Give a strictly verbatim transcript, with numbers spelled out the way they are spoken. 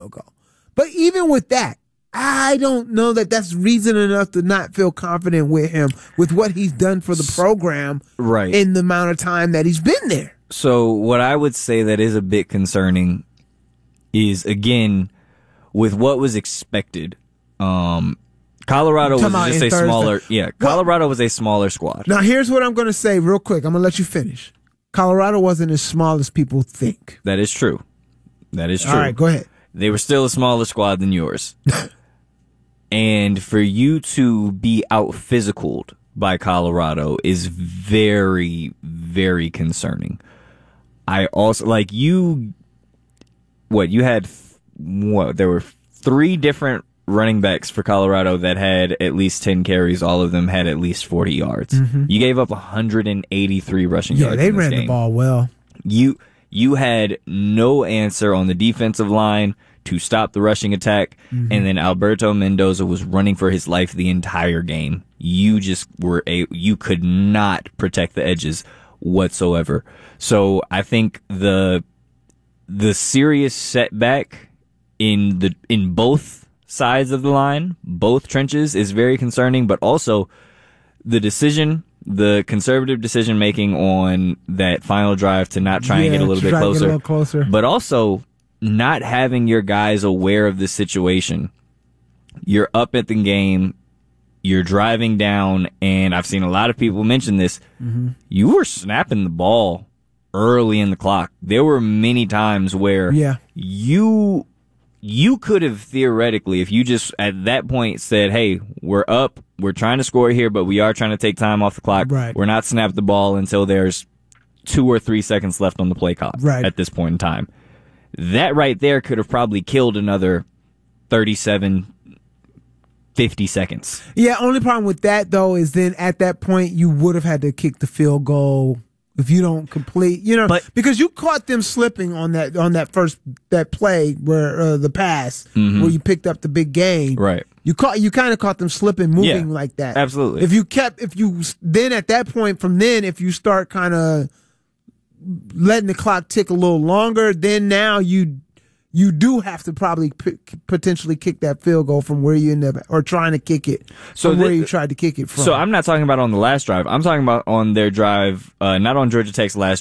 go. But even with that, I don't know that that's reason enough to not feel confident with him, with what he's done for the program right. in the amount of time that he's been there. So what I would say that is a bit concerning is, again, with what was expected, um, Colorado was just a Thursday. smaller, yeah, Colorado well, was a smaller squad. Now, here's what I'm going to say real quick. I'm going to let you finish. Colorado wasn't as small as people think. That is true. That is true. All right, go ahead. They were still a smaller squad than yours. And for you to be out-physicaled by Colorado is very, very concerning. I also, like, you, what, you had, what, there were three different running backs for Colorado that had at least ten carries. All of them had at least forty yards. Mm-hmm. You gave up one hundred eighty-three rushing yeah, yards. Yeah, they in this ran game. the ball well. You, you had no answer on the defensive line to stop the rushing attack, mm-hmm. and then Alberto Mendoza was running for his life the entire game. You just were a, you could not protect the edges whatsoever. So I think the, the serious setback in the, in both sides of the line, both trenches, is very concerning, but also the decision, the conservative decision making on that final drive to not try yeah, and get a little bit closer, a little closer, but also not having your guys aware of the situation. You're up at the game, you're driving down, and I've seen a lot of people mention this. Mm-hmm. You were snapping the ball early in the clock. There were many times where yeah. you you could have theoretically, if you just at that point said, hey, we're up, we're trying to score here, but we are trying to take time off the clock. Right. We're not snap the ball until there's two or three seconds left on the play clock right. at this point in time. That right there could have probably killed another thirty-seven, fifty seconds. Yeah, only problem with that, though, is then at that point you would have had to kick the field goal if you don't complete, you know, but, because you caught them slipping on that on that first that play where uh, the pass mm-hmm. where you picked up the big gain. Right. You caught you kind of caught them slipping, moving yeah, like that. Absolutely. If you kept, if you then at that point from then, if you start kind of letting the clock tick a little longer, then now you you do have to probably p- potentially kick that field goal from where you end up, or trying to kick it so from the, where you tried to kick it from. So I'm not talking about on the last drive. I'm talking about on their drive, uh, not on Georgia Tech's last